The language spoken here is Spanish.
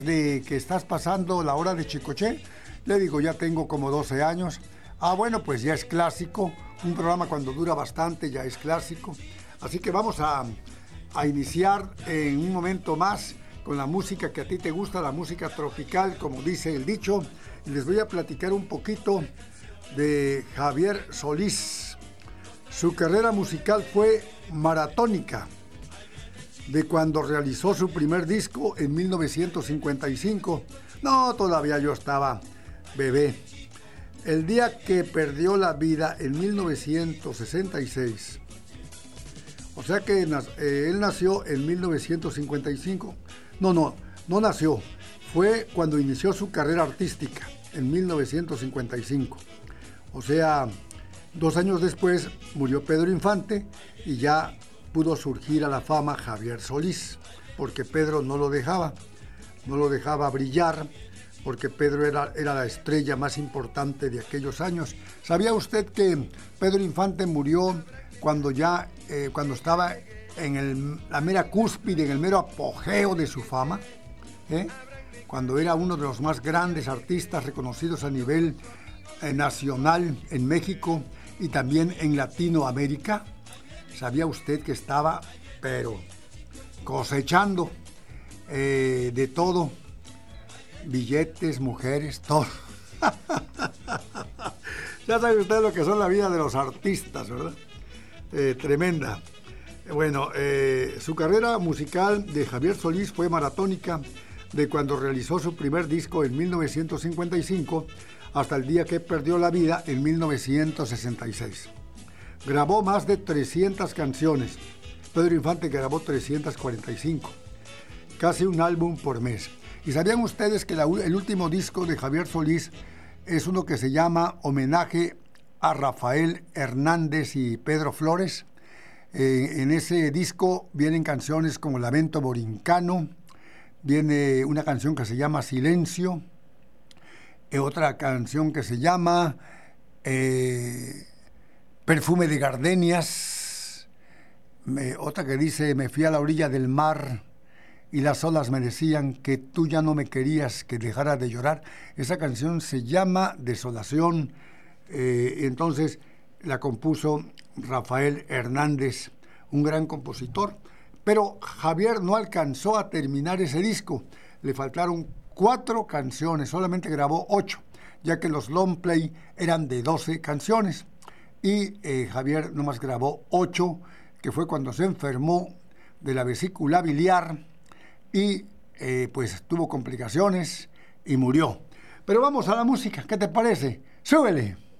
De que estás pasando la hora de Chicoché, le digo, ya tengo como 12 años. Ah, bueno, pues ya es clásico. Un programa cuando dura bastante ya es clásico. Así que vamos a iniciar en un momento más con la música que a ti te gusta, la música tropical, como dice el dicho. Y les voy a platicar un poquito de Javier Solís. Su carrera musical fue maratónica. De cuando realizó su primer disco en 1955. No, todavía yo estaba bebé. El día que perdió la vida en 1966. O sea que él nació en 1955. No nació. Fue cuando inició su carrera artística, en 1955. O sea, 2 años después murió Pedro Infante y ya pudo surgir a la fama Javier Solís, porque Pedro no lo dejaba brillar, porque Pedro era la estrella más importante de aquellos años. ¿Sabía usted que Pedro Infante murió cuando estaba en la mera cúspide, en el mero apogeo de su fama? Cuando era uno de los más grandes artistas reconocidos a nivel nacional en México y también en Latinoamérica. ¿Sabía usted que estaba, pero cosechando de todo? Billetes, mujeres, todo. Ya sabe usted lo que son la vida de los artistas, ¿verdad? Tremenda. Bueno, su carrera musical de Javier Solís fue maratónica de cuando realizó su primer disco en 1955 hasta el día que perdió la vida en 1966. Grabó más de 300 canciones. Pedro Infante grabó 345. Casi un álbum por mes. ¿Y sabían ustedes que el último disco de Javier Solís es uno que se llama Homenaje a Rafael Hernández y Pedro Flores? En ese disco vienen canciones como Lamento Borincano, viene una canción que se llama Silencio, otra canción que se llama Perfume de Gardenias, otra que dice Me fui a la orilla del mar y las olas me decían que tú ya no me querías, que dejara de llorar. Esa canción se llama Desolación, entonces la compuso Rafael Hernández, un gran compositor, pero Javier no alcanzó a terminar ese disco, le faltaron 4 canciones, solamente grabó 8, ya que los long play eran de 12 canciones. Y Javier nomás grabó 8, que fue cuando se enfermó de la vesícula biliar y pues tuvo complicaciones y murió. Pero vamos a la música, ¿qué te parece? ¡Súbele!